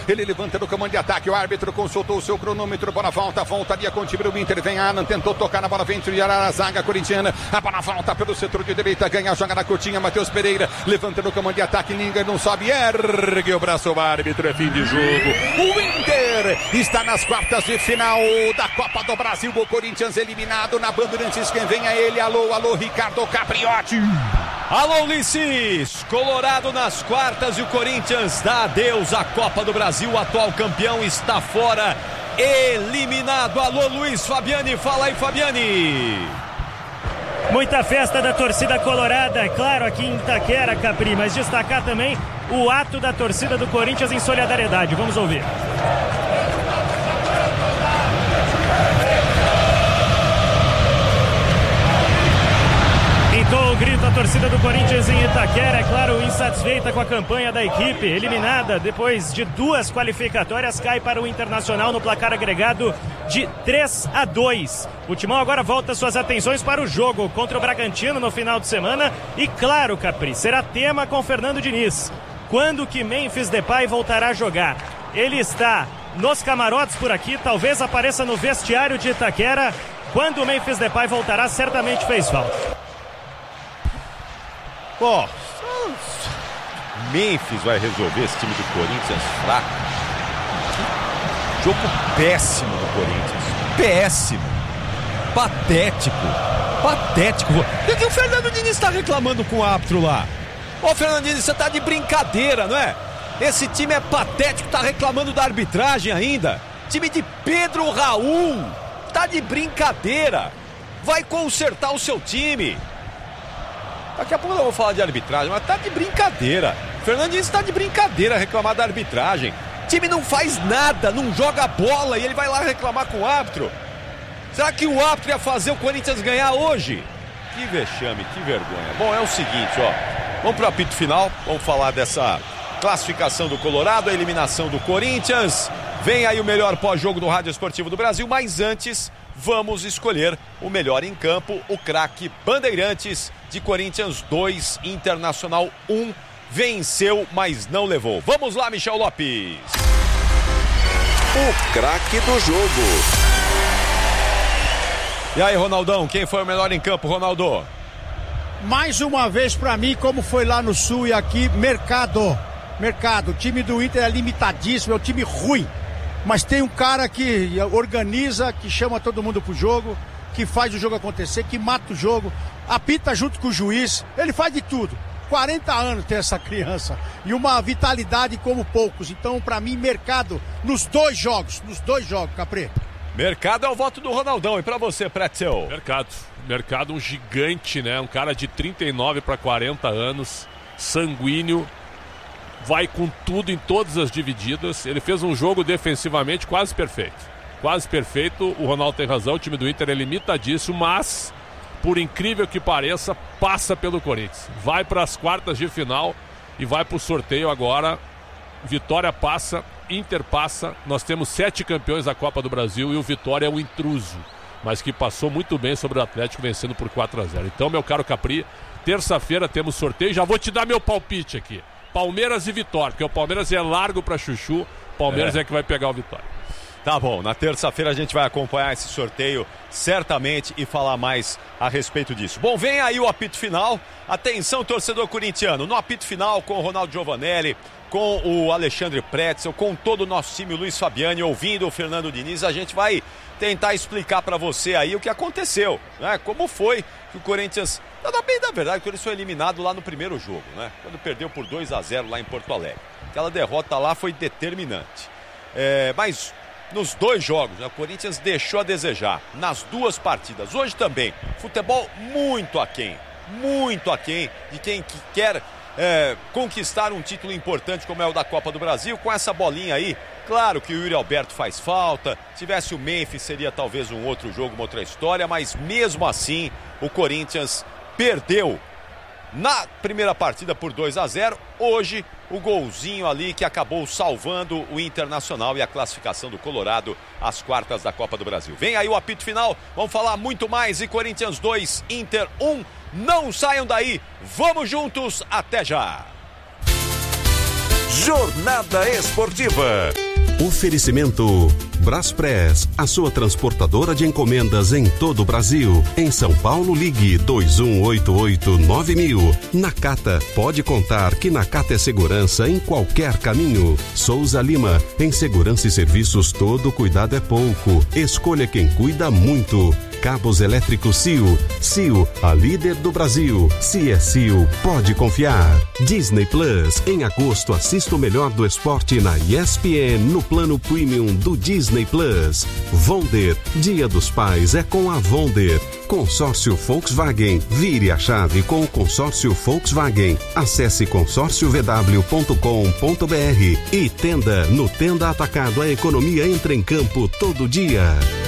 ele levanta no comando de ataque, o árbitro consultou o seu cronômetro, bola voltaria com o time do Inter, vem Alan, tentou tocar na bola, vem tirar a zaga corintiana, a bola volta pelo setor de direita, ganha a jogada curtinha, Matheus Pereira, levanta no comando de ataque, Linga não sobe, ergue o braço, o árbitro, é fim de jogo. O Inter está nas quartas de final da Copa do Brasil, o Corinthians eliminado na Bandeirantes, quem vem é ele, alô, Ricardo Capriotti. Alô, Ulisses, Colorado nas quartas e o Corinthians dá adeus à Copa do Brasil, o atual campeão está fora, eliminado. Alô, Luiz Fabiani, fala aí, Fabiani. Muita festa da torcida colorada, claro, aqui em Itaquera, Capri, mas destacar também o ato da torcida do Corinthians em solidariedade, vamos ouvir. Pintou o grito a torcida do Corinthians em Itaquera, é claro, insatisfeita com a campanha da equipe, eliminada depois de 2 qualificatórias, cai para o Internacional no placar agregado de 3-2. O Timão agora volta suas atenções para o jogo contra o Bragantino no final de semana e claro, Capri, será tema com Fernando Diniz. Quando que Memphis Depay voltará a jogar? Ele está nos camarotes por aqui, talvez apareça no vestiário de Itaquera. Quando o Memphis Depay voltará, certamente fez falta. Bom, Memphis vai resolver esse time do Corinthians fraco. Jogo péssimo do Corinthians. Péssimo. Patético. Por que o Fernando Diniz está reclamando com o árbitro lá? Ô, Fernando Diniz, você tá de brincadeira, não é? Esse time é patético, tá reclamando da arbitragem ainda. Time de Pedro Raul. Tá de brincadeira. Vai consertar o seu time. Daqui a pouco eu vou falar de arbitragem, mas tá de brincadeira. Fernando Diniz tá de brincadeira reclamar da arbitragem. O time não faz nada, não joga bola e ele vai lá reclamar com o árbitro. Será que o árbitro ia fazer o Corinthians ganhar hoje? Que vexame, que vergonha. Bom, é o seguinte, ó. Vamos pro apito final, vamos falar dessa classificação do Colorado, a eliminação do Corinthians. Vem aí o melhor pós-jogo do Rádio Esportivo do Brasil, mas antes vamos escolher o melhor em campo, o craque Bandeirantes de Corinthians 2, Internacional 1, venceu, mas não levou. Vamos lá, Michel Lopes. O craque do jogo. E aí, Ronaldão, quem foi o melhor em campo, Ronaldo? Mais uma vez pra mim, como foi lá no Sul e aqui, Mercado. O time do Inter é limitadíssimo, é um time ruim. Mas tem um cara que organiza, que chama todo mundo pro jogo, que faz o jogo acontecer, que mata o jogo, apita junto com o juiz, ele faz de tudo. 40 anos tem essa criança e uma vitalidade como poucos. Então, pra mim, Mercado nos dois jogos, Capri. Mercado é o voto do Ronaldão. E pra você, Pretzel? Mercado um gigante, né? Um cara de 39 para 40 anos, sanguíneo, vai com tudo em todas as divididas. Ele fez um jogo defensivamente quase perfeito. O Ronaldo tem razão, o time do Inter é limitadíssimo, mas, por incrível que pareça, passa pelo Corinthians. Vai para as quartas de final e vai para o sorteio agora. Vitória passa, Inter passa. Nós temos 7 campeões da Copa do Brasil e o Vitória é um intruso, mas que passou muito bem sobre o Atlético, vencendo por 4-0. Então, meu caro Capri, terça-feira temos sorteio. Já vou te dar meu palpite aqui. Palmeiras e Vitória, porque o Palmeiras é largo para chuchu, Palmeiras é que vai pegar o Vitória. Tá bom, na terça-feira a gente vai acompanhar esse sorteio certamente e falar mais a respeito disso. Bom, vem aí o apito final. Atenção, torcedor corintiano, no apito final com o Ronaldo Giovanelli, com o Alexandre Pretzel, com todo o nosso time, o Luiz Fabiani, ouvindo o Fernando Diniz, a gente vai tentar explicar para você aí o que aconteceu, né? Como foi que o Corinthians, bem da verdade, que ele foi eliminado lá no primeiro jogo, né? Quando perdeu por 2-0 lá em Porto Alegre. Aquela derrota lá foi determinante. Mas nos dois jogos, né, o Corinthians deixou a desejar nas duas partidas. Hoje também, futebol muito aquém de quem quer conquistar um título importante como é o da Copa do Brasil. Com essa bolinha aí, claro que o Yuri Alberto faz falta, se tivesse o Memphis seria talvez um outro jogo, uma outra história, mas mesmo assim o Corinthians perdeu na primeira partida por 2-0, hoje o golzinho ali que acabou salvando o Internacional e a classificação do Colorado às quartas da Copa do Brasil. Vem aí o apito final, vamos falar muito mais e Corinthians 2, Inter 1, não saiam daí, vamos juntos, até já! Jornada Esportiva. Oferecimento Braspress, a sua transportadora de encomendas em todo o Brasil. Em São Paulo, ligue 2188-9000. Nakata, pode contar que Nakata é segurança em qualquer caminho. Souza Lima, em segurança e serviços todo cuidado é pouco. Escolha quem cuida muito. Cabos elétricos CIO. CIO, a líder do Brasil. Se é CIO, pode confiar. Disney Plus, em agosto assista o melhor do esporte na ESPN no plano premium do Disney Plus. Vonder, Dia dos Pais é com a Vonder. Consórcio Volkswagen, vire a chave com o consórcio Volkswagen. Acesse consórciovw.com.br e Tenda, no Tenda Atacado a economia entra em campo todo dia.